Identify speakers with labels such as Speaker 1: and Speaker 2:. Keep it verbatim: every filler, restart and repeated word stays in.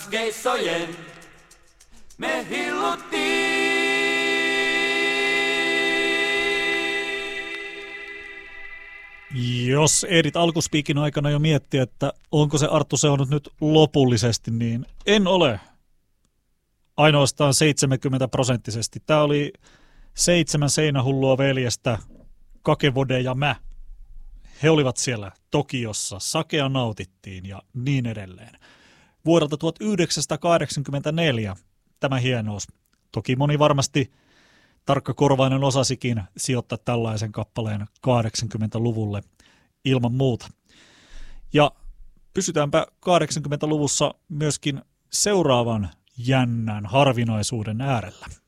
Speaker 1: Geissojen me hilluttiin.
Speaker 2: Jos ehdit alkuspiikin aikana jo miettiä, että onko se Arttu seonnut nyt lopullisesti, niin en ole. Ainoastaan seitsemänkymmentä prosenttisesti. Tämä oli seitsemän seinähullua veljestä, Kakevode ja mä. He olivat siellä Tokiossa, sakea nautittiin ja niin edelleen. Vuodelta tuhatyhdeksänsataakahdeksankymmentäneljä tämä hienous. Toki moni varmasti tarkkakorvainen osasikin sijoittaa tällaisen kappaleen kahdeksankymmentäluvulle ilman muuta. Ja pysytäänpä kahdeksankymmentäluvussa myöskin seuraavan jännän harvinaisuuden äärellä.